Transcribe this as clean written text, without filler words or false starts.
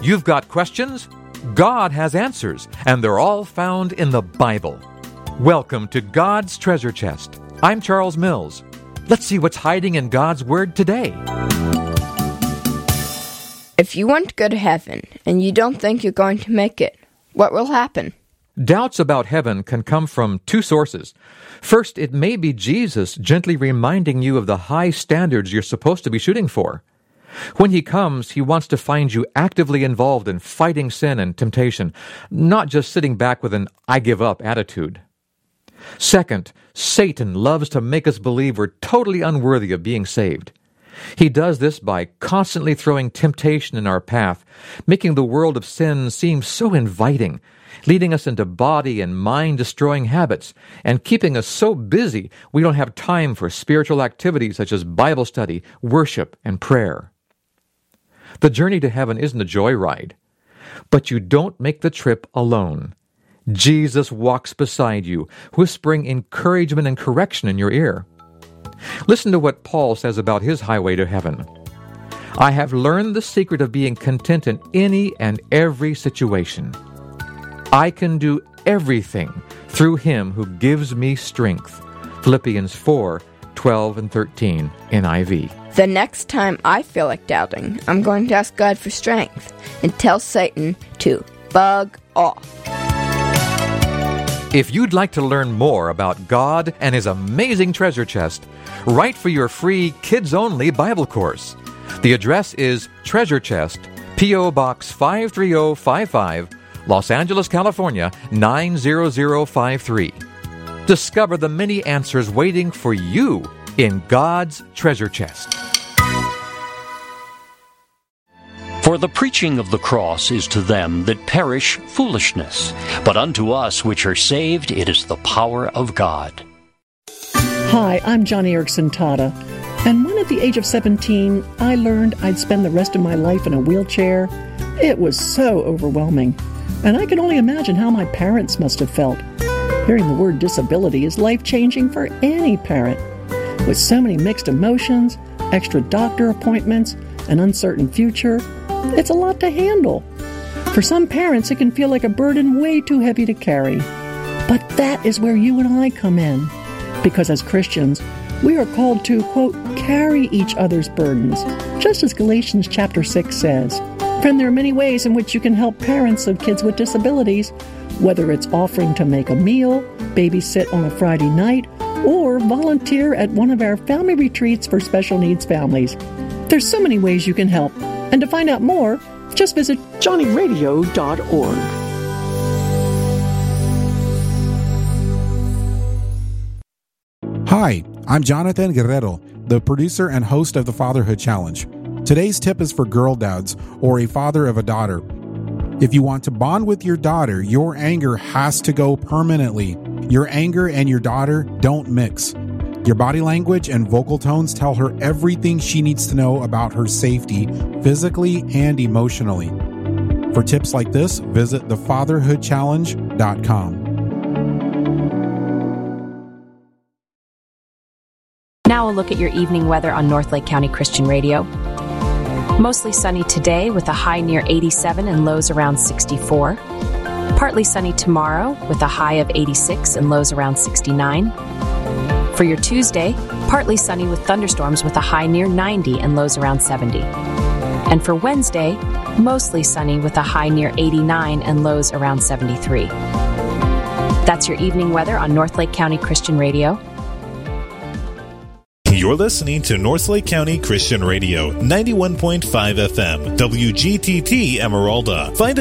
you've got questions, God has answers, and they're all found in the Bible. Welcome to God's Treasure Chest. I'm Charles Mills. Let's see what's hiding in God's Word today. If you want to go to heaven and you don't think you're going to make it, what will happen? Doubts about heaven can come from two sources. First, it may be Jesus gently reminding you of the high standards you're supposed to be shooting for. When he comes, he wants to find you actively involved in fighting sin and temptation, not just sitting back with an I give up attitude. Second, Satan loves to make us believe we're totally unworthy of being saved. He does this by constantly throwing temptation in our path, making the world of sin seem so inviting, leading us into body and mind-destroying habits, and keeping us so busy we don't have time for spiritual activities such as Bible study, worship, and prayer. The journey to heaven isn't a joyride, but you don't make the trip alone. Jesus walks beside you, whispering encouragement and correction in your ear. Listen to what Paul says about his highway to heaven. I have learned the secret of being content in any and every situation. I can do everything through him who gives me strength. Philippians 4:12 and 13 NIV. The next time I feel like doubting, I'm going to ask God for strength and tell Satan to bug off. If you'd like to learn more about God and His amazing treasure chest, write for your free kids-only Bible course. The address is Treasure Chest, P.O. Box 53055, Los Angeles, California, 90053. Discover the many answers waiting for you in God's treasure chest. For the preaching of the cross is to them that perish foolishness, but unto us which are saved it is the power of God. Hi, I'm Johnny Erickson Tata, and when at the age of 17 I learned I'd spend the rest of my life in a wheelchair, it was so overwhelming, and I can only imagine how my parents must have felt. Hearing the word disability is life-changing for any parent. With so many mixed emotions, extra doctor appointments, an uncertain future, it's a lot to handle. For some parents, it can feel like a burden way too heavy to carry. But that is where you and I come in. Because as Christians, we are called to, quote, carry each other's burdens, just as Galatians chapter 6 says. Friend, there are many ways in which you can help parents of kids with disabilities, whether it's offering to make a meal, babysit on a Friday night, or volunteer at one of our family retreats for special needs families. There's so many ways you can help. And to find out more, just visit johnnyradio.org. Hi, I'm Jonathan Guerrero, the producer and host of the Fatherhood Challenge. Today's tip is for girl dads or a father of a daughter. If you want to bond with your daughter, your anger has to go permanently. Your anger and your daughter don't mix. Your body language and vocal tones tell her everything she needs to know about her safety, physically and emotionally. For tips like this, visit thefatherhoodchallenge.com. Now a look at your evening weather on Northlake County Christian Radio. Mostly sunny today with a high near 87 and lows around 64. Partly sunny tomorrow with a high of 86 and lows around 69. For your Tuesday, partly sunny with thunderstorms with a high near 90 and lows around 70. And for Wednesday, mostly sunny with a high near 89 and lows around 73. That's your evening weather on Northlake County Christian Radio. You're listening to Northlake County Christian Radio, 91.5 FM, WGTT Emeralda. Find